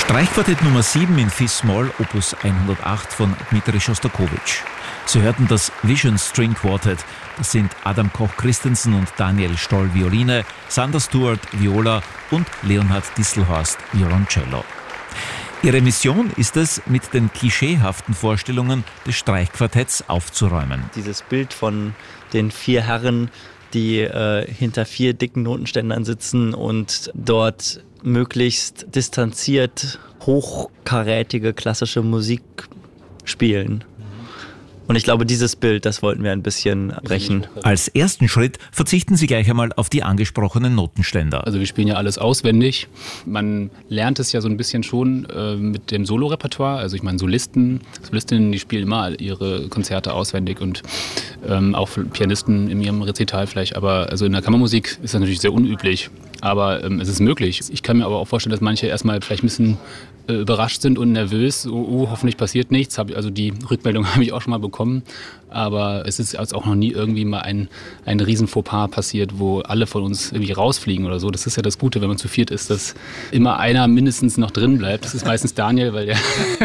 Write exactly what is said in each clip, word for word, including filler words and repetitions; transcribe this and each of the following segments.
Streichquartett Nummer sieben in Fis-Moll, Opus hundertacht von Dmitri Schostakowitsch. Sie hörten das Vision String Quartet. Das sind Adam Koch-Christensen und Daniel Stoll Violine, Sander Stewart Viola und Leonhard Distelhorst Violoncello. Ihre Mission ist es, mit den klischeehaften Vorstellungen des Streichquartetts aufzuräumen. Dieses Bild von den vier Herren, die äh, hinter vier dicken Notenständern sitzen und dort möglichst distanziert hochkarätige klassische Musik spielen. Und ich glaube, dieses Bild, das wollten wir ein bisschen brechen. Als ersten Schritt verzichten Sie gleich einmal auf die angesprochenen Notenständer. Also wir spielen ja alles auswendig. Man lernt es ja so ein bisschen schon äh, mit dem Solorepertoire. Also ich meine, Solisten, Solistinnen, die spielen immer ihre Konzerte auswendig und ähm, auch Pianisten in ihrem Rezital vielleicht. Aber also in der Kammermusik ist das natürlich sehr unüblich. Aber ähm, es ist möglich. Ich kann mir aber auch vorstellen, dass manche erstmal vielleicht ein bisschen äh, überrascht sind und nervös. Oh, oh, hoffentlich passiert nichts. Hab, also die Rückmeldung habe ich auch schon mal bekommen. Aber es ist also auch noch nie irgendwie mal ein, ein riesen Fauxpas passiert, wo alle von uns irgendwie rausfliegen oder so. Das ist ja das Gute, wenn man zu viert ist, dass immer einer mindestens noch drin bleibt. Das ist meistens Daniel, weil der,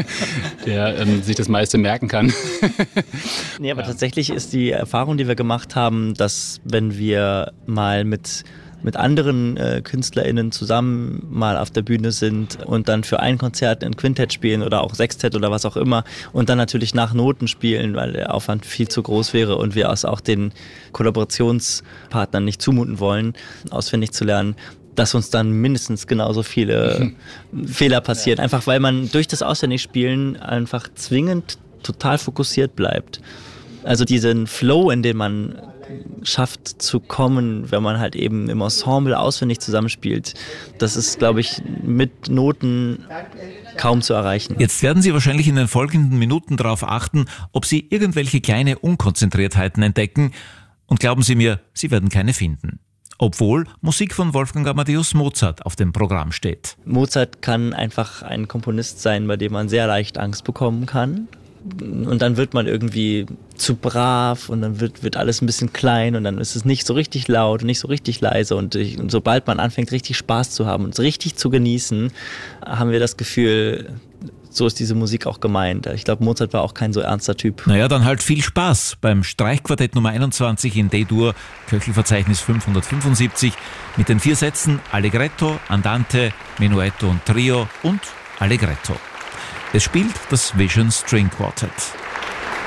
der ähm, sich das meiste merken kann. Nee, aber ja. Tatsächlich ist die Erfahrung, die wir gemacht haben, dass wenn wir mal mit mit anderen äh, KünstlerInnen zusammen mal auf der Bühne sind und dann für ein Konzert ein Quintett spielen oder auch Sextett oder was auch immer und dann natürlich nach Noten spielen, weil der Aufwand viel zu groß wäre und wir es auch den Kollaborationspartnern nicht zumuten wollen, auswendig zu lernen, dass uns dann mindestens genauso viele Fehler passieren. Einfach weil man durch das Auswendigspielen einfach zwingend total fokussiert bleibt. Also diesen Flow, in den man schafft zu kommen, wenn man halt eben im Ensemble auswendig zusammenspielt, das ist, glaube ich, mit Noten kaum zu erreichen. Jetzt werden Sie wahrscheinlich in den folgenden Minuten darauf achten, ob Sie irgendwelche kleine Unkonzentriertheiten entdecken. Und glauben Sie mir, Sie werden keine finden. Obwohl Musik von Wolfgang Amadeus Mozart auf dem Programm steht. Mozart kann einfach ein Komponist sein, bei dem man sehr leicht Angst bekommen kann. Und dann wird man irgendwie zu brav und dann wird, wird alles ein bisschen klein und dann ist es nicht so richtig laut und nicht so richtig leise. Und, ich, und sobald man anfängt, richtig Spaß zu haben und es richtig zu genießen, haben wir das Gefühl, so ist diese Musik auch gemeint. Ich glaube, Mozart war auch kein so ernster Typ. Naja, dann halt viel Spaß beim Streichquartett Nummer einundzwanzig in D-Dur, Köchelverzeichnis fünfhundertfünfundsiebzig, mit den vier Sätzen Allegretto, Andante, Menuetto und Trio und Allegretto. Es spielt das Vision String Quartet.